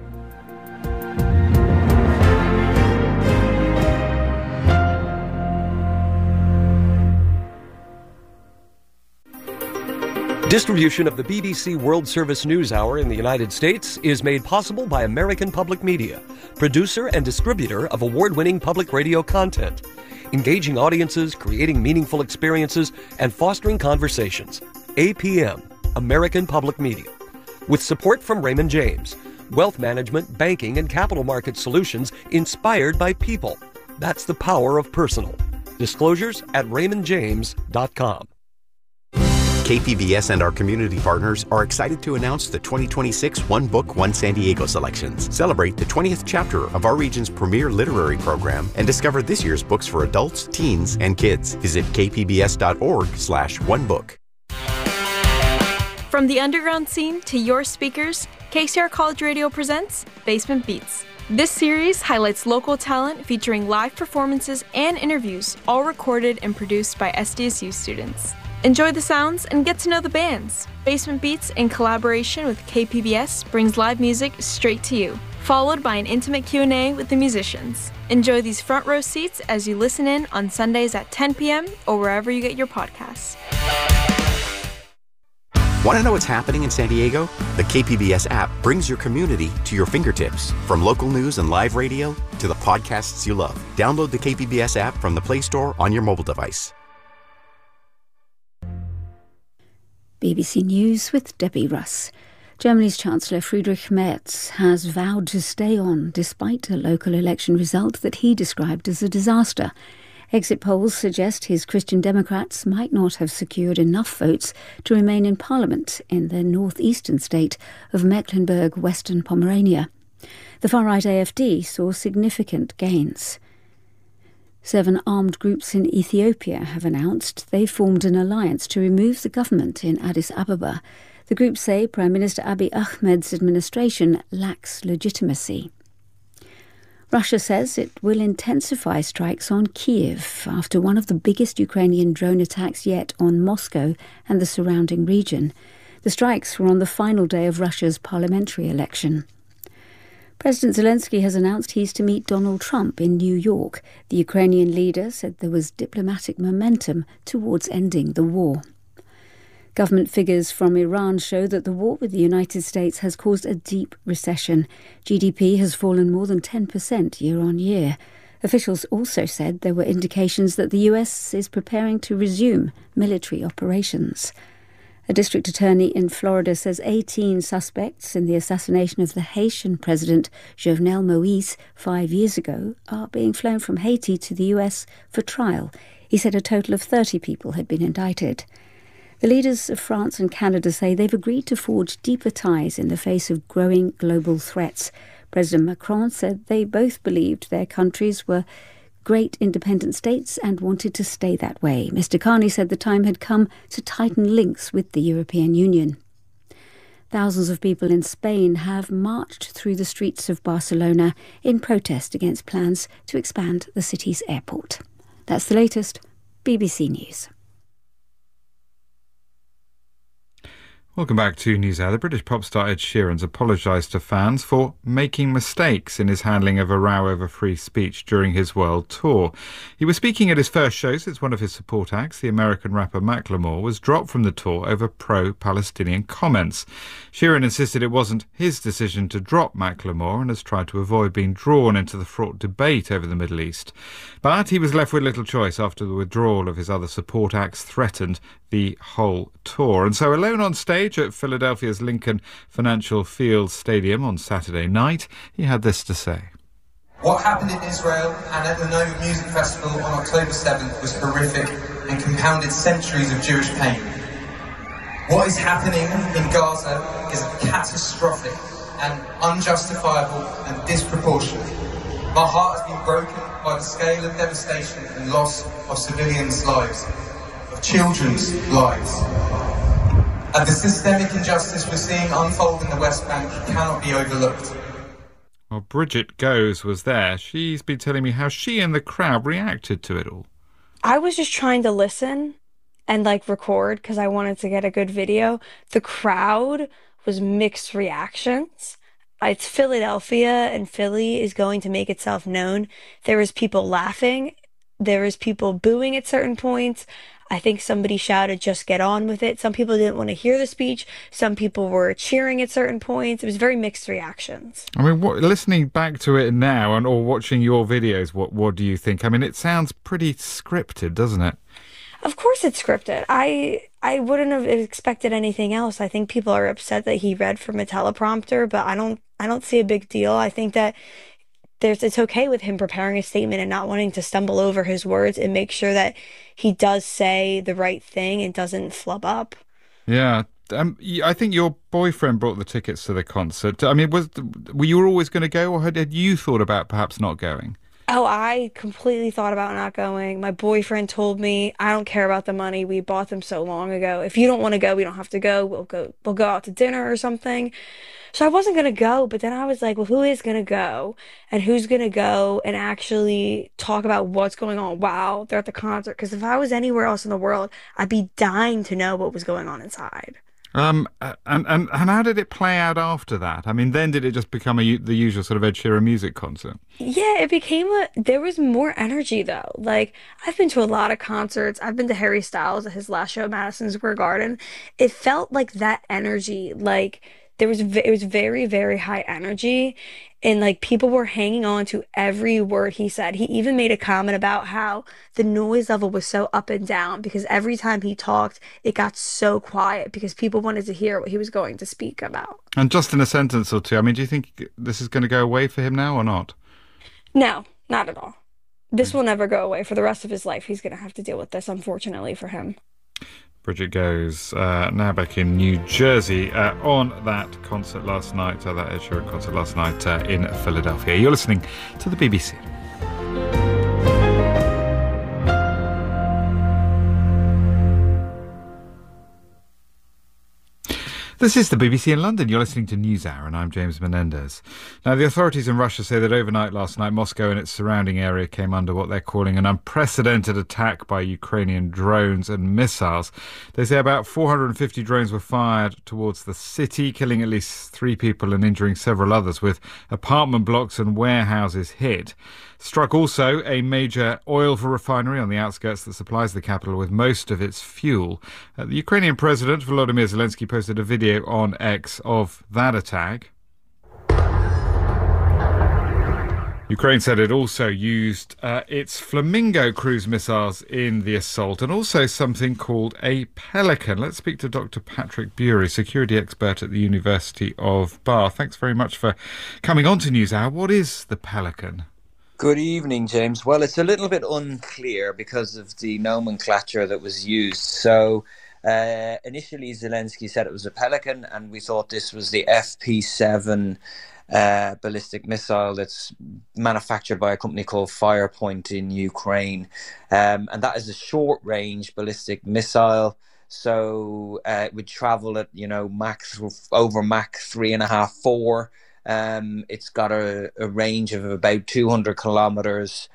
Distribution of the B B C World Service News Hour in the United States is made possible by American Public Media, producer and distributor of award-winning public radio content, engaging audiences, creating meaningful experiences, and fostering conversations. A P M, American Public Media. With support from Raymond James, wealth management, banking, and capital market solutions inspired by people. That's the power of personal. Disclosures at raymond james dot com. K P B S and our community partners are excited to announce the twenty twenty-six One Book, One San Diego selections. Celebrate the twentieth chapter of our region's premier literary program and discover this year's books for adults, teens, and kids. Visit k p b s dot org slash one book. From the underground scene to your speakers, K C R College Radio presents Basement Beats. This series highlights local talent featuring live performances and interviews, all recorded and produced by S D S U students. Enjoy the sounds and get to know the bands. Basement Beats, in collaboration with K P B S, brings live music straight to you, followed by an intimate Q and A with the musicians. Enjoy these front row seats as you listen in on Sundays at ten p.m. or wherever you get your podcasts. Want to know what's happening in San Diego? The K P B S app brings your community to your fingertips. From local news and live radio to the podcasts you love. Download the K P B S app from the Play Store on your mobile device. B B C News with Debbie Russ. Germany's Chancellor Friedrich Merz has vowed to stay on despite a local election result that he described as a disaster. Exit polls suggest his Christian Democrats might not have secured enough votes to remain in parliament in the northeastern state of Mecklenburg-Western Pomerania. The far-right A F D saw significant gains. Seven armed groups in Ethiopia have announced they formed an alliance to remove the government in Addis Ababa. The groups say Prime Minister Abiy Ahmed's administration lacks legitimacy. Russia says it will intensify strikes on Kiev after one of the biggest Ukrainian drone attacks yet on Moscow and the surrounding region. The strikes were on the final day of Russia's parliamentary election. President Zelensky has announced he's to meet Donald Trump in New York. The Ukrainian leader said there was diplomatic momentum towards ending the war. Government figures from Iran show that the war with the United States has caused a deep recession. G D P has fallen more than ten percent year on year. Officials also said there were indications that the U S is preparing to resume military operations. A district attorney in Florida says eighteen suspects in the assassination of the Haitian president Jovenel Moïse five years ago are being flown from Haiti to the U S for trial. He said a total of thirty people had been indicted. The leaders of France and Canada say they've agreed to forge deeper ties in the face of growing global threats. President Macron said they both believed their countries were great independent states and wanted to stay that way. Mister Carney said the time had come to tighten links with the European Union. Thousands of people in Spain have marched through the streets of Barcelona in protest against plans to expand the city's airport. That's the latest. B B C News. Welcome back to NewsHour. The British pop star Ed Sheeran's apologised to fans for making mistakes in his handling of a row over free speech during his world tour. He was speaking at his first show since one of his support acts, the American rapper Macklemore, was dropped from the tour over pro-Palestinian comments. Sheeran insisted it wasn't his decision to drop Macklemore and has tried to avoid being drawn into the fraught debate over the Middle East. But he was left with little choice after the withdrawal of his other support acts threatened the whole tour. And so alone on stage at Philadelphia's Lincoln Financial Field Stadium on Saturday night, he had this to say. What happened in Israel and at the Nova Music Festival on October seventh was horrific and compounded centuries of Jewish pain. What is happening in Gaza is catastrophic and unjustifiable and disproportionate. My heart has been broken by the scale of devastation and loss of civilians' lives, of children's lives. And the systemic injustice we're seeing unfold in the West Bank cannot be overlooked. Well, Bridget Goes was there. She's been telling me how she and the crowd reacted to it all. I was just trying to listen and like record because I wanted to get a good video. The crowd was mixed reactions. It's Philadelphia, and Philly is going to make itself known. There was people laughing. There was people booing at certain points. I think somebody shouted, "Just get on with it." Some people didn't want to hear the speech. Some people were cheering at certain points. It was very mixed reactions. I mean, what, listening back to it now and or watching your videos, what what do you think? I mean, it sounds pretty scripted, doesn't it? Of course it's scripted. I I wouldn't have expected anything else. I think people are upset that he read from a teleprompter, but I don't I don't see a big deal. I think that there's it's okay with him preparing a statement and not wanting to stumble over his words and make sure that he does say the right thing and doesn't flub up. Yeah. Um, I think your boyfriend brought the tickets to the concert. I mean, was were you always going to go, or had you thought about perhaps not going? Oh, I completely thought about not going. My boyfriend told me, I don't care about the money. We bought them so long ago. If you don't want to go, we don't have to go. We'll go we'll go out to dinner or something. So I wasn't going to go, but then I was like, well, who is going to go? And who's going to go and actually talk about what's going on while they're at the concert? Because if I was anywhere else in the world, I'd be dying to know what was going on inside. Um, and, and, and how did it play out after that? I mean, then did it just become a, the usual sort of Ed Sheeran music concert? Yeah, it became a, there was more energy though. Like, I've been to a lot of concerts. I've been to Harry Styles at his last show at Madison Square Garden. It felt like that energy, like there was, it was very, very high energy. And like people were hanging on to every word he said. He even made a comment about how the noise level was so up and down because every time he talked, it got so quiet because people wanted to hear what he was going to speak about. And just in a sentence or two, I mean, do you think this is going to go away for him now or not? No, not at all. This will never go away. For the rest of his life, he's going to have to deal with this, unfortunately for him. Bridget Goes, uh, now back in New Jersey, uh, on that concert last night, uh, that Ed Sheeran concert last night uh, in Philadelphia. You're listening to the B B C. This is the B B C in London. You're listening to NewsHour, and I'm James Menendez. Now, the authorities in Russia say that overnight last night, Moscow and its surrounding area came under what they're calling an unprecedented attack by Ukrainian drones and missiles. They say about four hundred fifty drones were fired towards the city, killing at least three people and injuring several others, with apartment blocks and warehouses hit. Struck also a major oil refinery on the outskirts that supplies the capital with most of its fuel. Uh, the Ukrainian President Volodymyr Zelensky posted a video on X of that attack. Ukraine said it also used uh, its Flamingo cruise missiles in the assault and also something called a Pelican. Let's speak to Doctor Patrick Bury, security expert at the University of Bath. Thanks very much for coming on to NewsHour. What is the Pelican? Good evening, James. Well, it's a little bit unclear because of the nomenclature that was used. So uh, initially Zelensky said it was a Pelican, and we thought this was the F P seven Uh, ballistic missile that's manufactured by a company called Firepoint in Ukraine, um, and that is a short-range ballistic missile. So uh, it would travel at you know Mach over Mach three and a half, four. Um, it's got a, a range of about two hundred kilometers.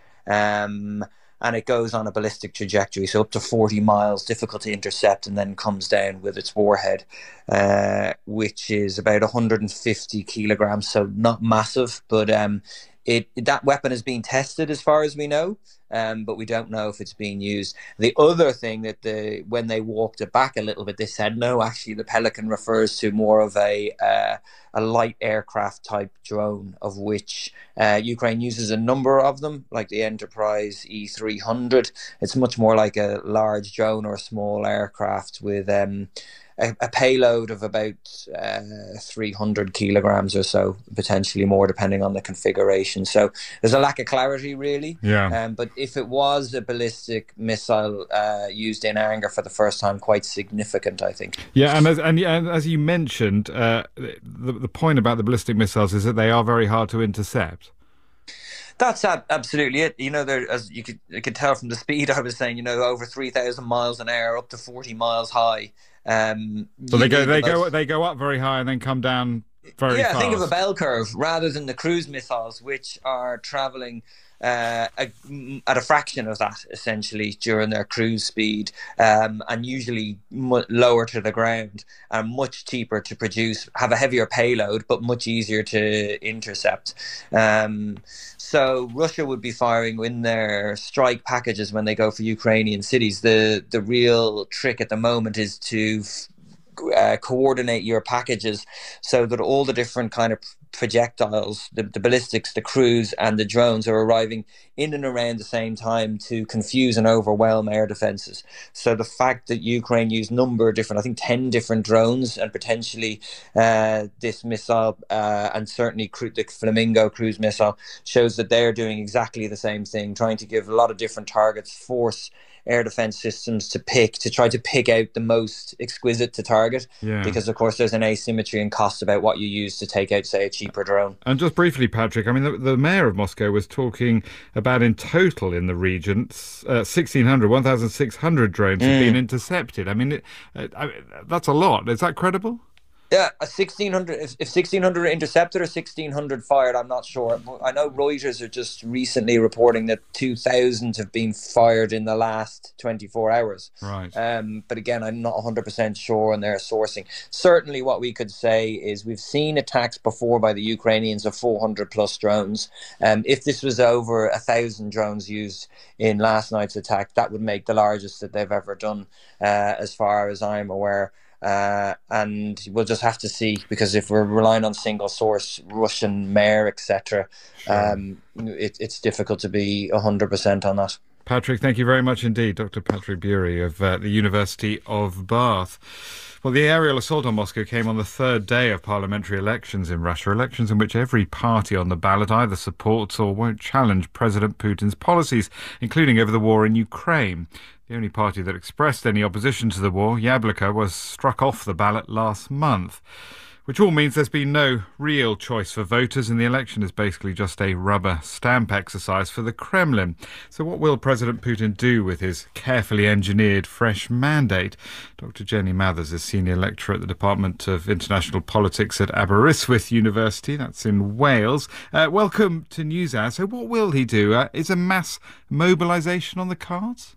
Um, And it goes on a ballistic trajectory, so up to forty miles, difficult to intercept, and then comes down with its warhead, uh, which is about one hundred fifty kilograms, so not massive. But um, it that weapon is being tested as far as we know, um, but we don't know if it's being used. The other thing that the when they walked it back a little bit, they said, no, actually the Pelican refers to more of a uh, a light aircraft type drone, of which uh, Ukraine uses a number of them, like the Enterprise E three hundred. It's much more like a large drone or a small aircraft with um, a, a payload of about uh, three hundred kilograms or so, potentially more depending on the configuration. So there's a lack of clarity, really. Yeah. Um, but if it was a ballistic missile uh, used in anger for the first time, quite significant, I think. Yeah, and as, and, and as you mentioned, uh, the, the point about the ballistic missiles is that they are very hard to intercept. That's ab- absolutely it. You know, there, as you could, you could tell from the speed I was saying, you know, over three thousand miles an hour, up to forty miles high. Um, so they go, they the go, most... they go up very high and then come down very yeah, fast. think of a bell curve rather than the cruise missiles, which are traveling uh, a, at a fraction of that, essentially, during their cruise speed, um, and usually m- lower to the ground and much cheaper to produce, have a heavier payload, but much easier to intercept. Um, so Russia would be firing in their strike packages when they go for Ukrainian cities. The, the real trick at the moment is to Uh, coordinate your packages so that all the different kind of projectiles, the, the ballistics, the cruise and the drones are arriving in and around the same time to confuse and overwhelm air defenses. So the fact that Ukraine used a number of different, I think ten different drones and potentially uh, this missile uh, and certainly cru- the Flamingo cruise missile shows that they're doing exactly the same thing, trying to give a lot of different targets force air defense systems to pick, to try to pick out the most exquisite to target. Yeah. Because of course there's an asymmetry in cost about what you use to take out, say, a cheaper drone. And just briefly, Patrick, I mean, the, the mayor of Moscow was talking about in total in the region, uh, sixteen hundred, sixteen hundred drones mm. have been intercepted. I mean, it, uh, I mean, that's a lot. Is that credible? Yeah, a sixteen hundred. If, if sixteen hundred intercepted or sixteen hundred fired, I'm not sure. I know Reuters are just recently reporting that two thousand have been fired in the last twenty-four hours. Right. Um, but again, I'm not one hundred percent sure on their sourcing. Certainly what we could say is we've seen attacks before by the Ukrainians of four hundred plus drones. Um, if this was over one thousand drones used in last night's attack, that would make the largest that they've ever done, uh, as far as I'm aware. Uh, and we'll just have to see, because if we're relying on single source, Russian mayor, et cetera, sure. um, it, it's difficult to be one hundred percent on that. Patrick, thank you very much indeed. Doctor Patrick Bury of uh, the University of Bath. Well, the aerial assault on Moscow came on the third day of parliamentary elections in Russia, elections in which every party on the ballot either supports or won't challenge President Putin's policies, including over the war in Ukraine. The only party that expressed any opposition to the war, Yabloko, was struck off the ballot last month, which all means there's been no real choice for voters, and the election is basically just a rubber stamp exercise for the Kremlin. So what will President Putin do with his carefully engineered fresh mandate? Doctor Jenny Mathers is senior lecturer at the Department of International Politics at Aberystwyth University, that's in Wales. Uh, welcome to NewsHour. So what will he do? Uh, is a mass mobilisation on the cards?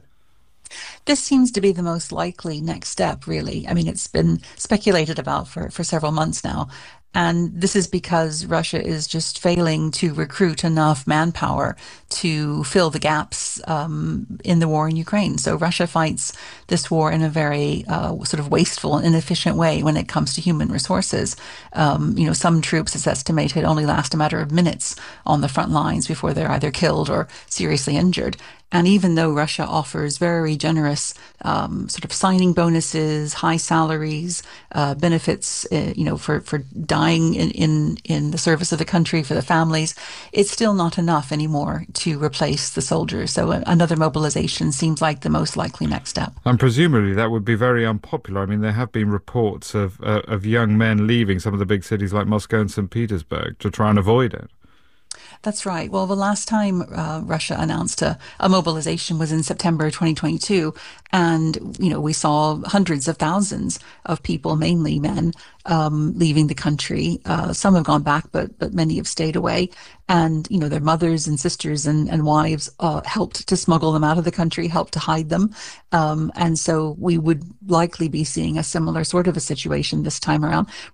This seems to be the most likely next step, really. I mean, it's been speculated about for, for several months now. And this is because Russia is just failing to recruit enough manpower to fill the gaps um, in the war in Ukraine. So Russia fights this war in a very uh, sort of wasteful and inefficient way when it comes to human resources. Um, you know, some troops, it's estimated, only last a matter of minutes on the front lines before they're either killed or seriously injured. And even though Russia offers very generous um, sort of signing bonuses, high salaries, uh, benefits, uh, you know, for, for dying in, in, in the service of the country, for the families, it's still not enough anymore to replace the soldiers. So another mobilization seems like the most likely next step. And presumably that would be very unpopular. I mean, there have been reports of, uh, of young men leaving some of the big cities like Moscow and Saint Petersburg to try and avoid it. That's right. Well, the last time uh, Russia announced a, a mobilization was in September twenty twenty-two. And, you know, we saw hundreds of thousands of people, mainly men, um, leaving the country. Uh, some have gone back, but but many have stayed away. And, you know, their mothers and sisters and, and wives uh, helped to smuggle them out of the country, helped to hide them. Um, and so we would likely be seeing a similar sort of a situation this time around.